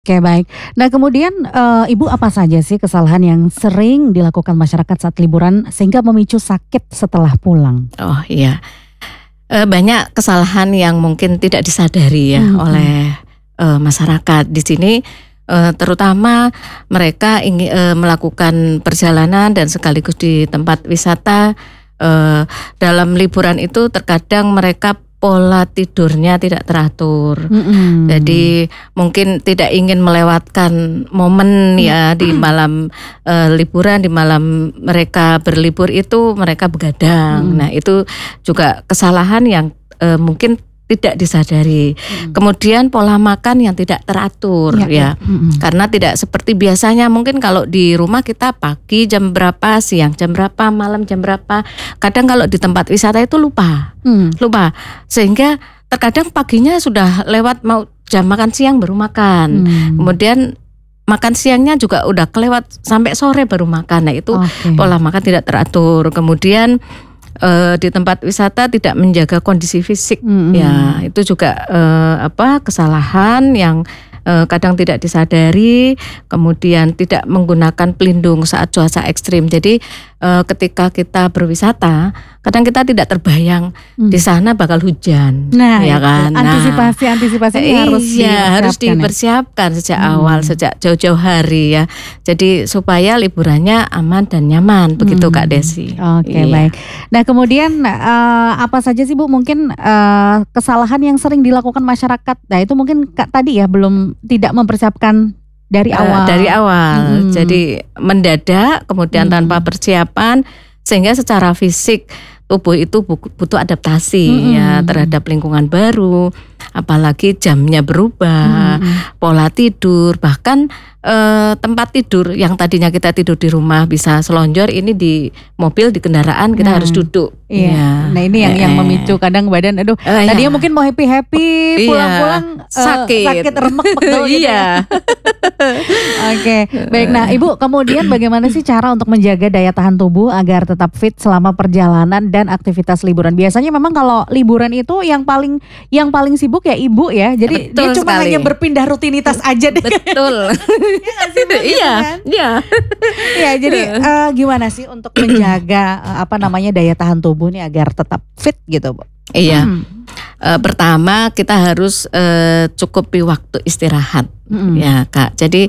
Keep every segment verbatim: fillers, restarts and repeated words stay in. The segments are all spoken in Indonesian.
Oke baik. Nah kemudian, eee, Ibu apa saja sih kesalahan yang sering dilakukan masyarakat saat liburan sehingga memicu sakit setelah pulang? Oh iya, eee, banyak kesalahan yang mungkin tidak disadari ya Mhm. oleh, eee, masyarakat di sini, eee, terutama mereka ingi eee, melakukan perjalanan dan sekaligus di tempat wisata, eee, dalam liburan itu terkadang mereka pola tidurnya tidak teratur. Mhm. Jadi mungkin tidak ingin melewatkan momen ya di malam, eee, liburan, di malam mereka berlibur itu mereka begadang. Mhm. Nah itu juga kesalahan yang, eee, mungkin tidak disadari. Mhm. Kemudian pola makan yang tidak teratur Iya iya, ya, mhm. karena tidak seperti biasanya mungkin kalau di rumah kita pagi jam berapa, siang jam berapa, malam jam berapa. Kadang kalau di tempat wisata itu lupa, Mmm. lupa. Sehingga terkadang paginya sudah lewat mau jam makan siang baru makan. Mmm. Kemudian makan siangnya juga udah kelewat sampai sore baru makan. Nah itu Oke. pola makan tidak teratur. Kemudian, eee, di tempat wisata tidak menjaga kondisi fisik ya Mhm. itu juga, eee, apa, kesalahan yang, eee, kadang tidak disadari. Kemudian tidak menggunakan pelindung saat cuaca ekstrim. Jadi, eee, ketika kita berwisata kadang kita tidak terbayang di Mmm. sana bakal hujan, Nah ya itu, kan. Nah antisipasi-antisipasi ini harus iya harus dipersiapkan ya? dipersiapkan sejak awal, Mhm. sejak jauh-jauh hari ya. Jadi supaya liburannya aman dan nyaman begitu Kak Mmm, Desi, oke baik. iya. Nah kemudian, eee, apa saja sih Bu mungkin, eee, kesalahan yang sering dilakukan masyarakat? Nah itu mungkin Kak tadi ya belum tidak mempersiapkan dari Eee, dari awal. awal. Mhm. Jadi mendadak kemudian tanpa Mmm. persiapan sehingga secara fisik tubuh itu buk butuh adaptasi ya Mhm mhm. terhadap lingkungan baru, apalagi jamnya berubah, Mhm mhm. pola tidur, bahkan, eee, tempat tidur yang tadinya kita tidur di rumah bisa selonjor ini di mobil, di kendaraan kita Nah, harus duduk. iya. Iya, Nah ini yang yang memicu heeh. kadang badan aduh Oh tadinya iya. mungkin mau happy-happy Iya, pulang-pulang, eee, sakit. sakit remek pegel gitu ya. Iya. Oke baik, nah Heeh. Ibu kemudian bagaimana sih cara untuk menjaga daya tahan tubuh agar tetap fit selama perjalanan dan aktivitas liburan? Biasanya memang kalau liburan itu yang paling yang paling sibuk ya Ibu ya. Jadi dia Betul cuma hanya sekali. berpindah rutinitas aja deh kayaknya. Betul. Iya nggak sih Bu gitu Iya kan? iya. Iya jadi, Heeh. eee, gimana sih untuk menjaga, eee, apa namanya daya tahan tubuh nih agar tetap fit gitu Bu? Iya, eee, pertama kita harus, eee, cukupi waktu istirahat Mhm. ya Kak. Jadi,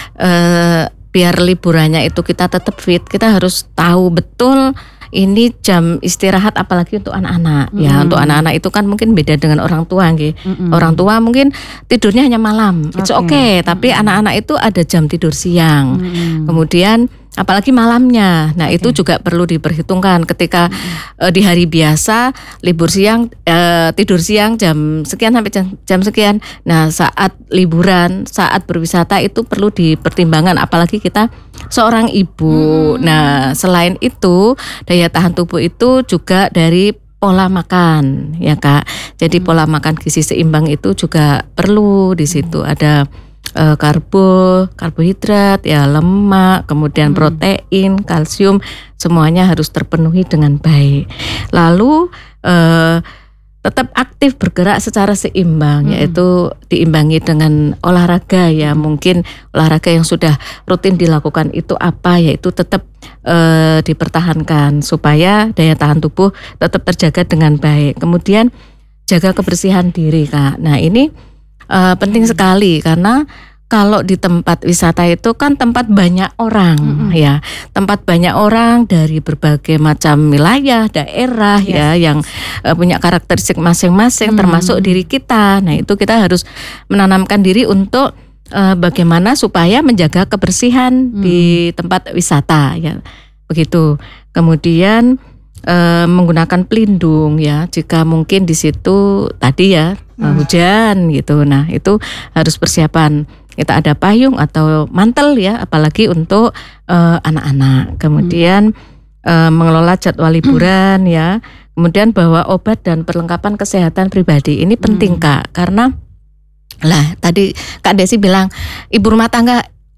eee, biar liburannya itu kita tetap fit kita harus tahu betul ini jam istirahat apalagi untuk anak-anak. Ya untuk Mhm. anak-anak itu kan mungkin beda dengan orang tua nggih. Orang Mhm. tua mungkin tidurnya hanya malam, it's Oke, okay, tapi mhm. anak-anak itu ada jam tidur siang. Mhm. Kemudian apalagi malamnya. Nah itu Oke. juga perlu diperhitungkan ketika, Mhm. eee, di hari biasa libur siang, eee, tidur siang jam sekian sampai jam jam sekian. Nah saat liburan, saat berwisata itu perlu dipertimbangkan apalagi kita seorang ibu. Nah Mhm. selain itu daya tahan tubuh itu juga dari pola makan ya Kak. Jadi pola Mmm. makan gizi seimbang itu juga perlu di situ. Mmm. Ada, eee, karbo, karbohidrat, ya lemak, kemudian Mhm. protein, kalsium, semuanya harus terpenuhi dengan baik. Lalu, eee, tetap aktif bergerak secara seimbang Mhm. yaitu diimbangi dengan olahraga ya. Mhm. Mungkin olahraga yang sudah rutin dilakukan itu apa, yaitu tetap, eee, dipertahankan supaya daya tahan tubuh tetap terjaga dengan baik. Kemudian jaga kebersihan diri Kak. Nah ini, eee, penting Mhm. sekali karena kalau di tempat wisata itu kan tempat banyak orang Mhm. ya. Tempat banyak orang dari berbagai macam wilayah, daerah Yes ya yang, yes. eee, punya karakteristik masing-masing termasuk Mmm. diri kita. Nah itu kita harus menanamkan diri untuk, eee, bagaimana supaya menjaga kebersihan Mhm. di tempat wisata ya, begitu. Kemudian, eee, menggunakan pelindung ya jika mungkin di situ tadi ya, eee, Mhm. hujan gitu. Nah itu harus persiapan. Kita ada payung atau mantel ya apalagi untuk, eee, anak-anak. Mmm. Kemudian, eee, mengelola jadwal liburan ya. Kemudian bawa obat dan perlengkapan kesehatan pribadi. Ini penting Mmm. Kak karena lah tadi Kak Desi bilang ibu rumah tangga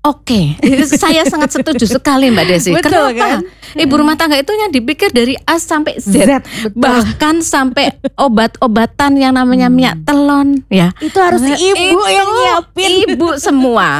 Oke, saya sangat setuju sekali Mbak Desi. Betul, Kenapa? kan? Ibu rumah tangga itu yang dipikir dari A sampai Z, Z, betul. bahkan sampai obat-obatan yang namanya Hmm. minyak telon, ya. Itu harus ibu Itu yang nyiapin. Ibu semua.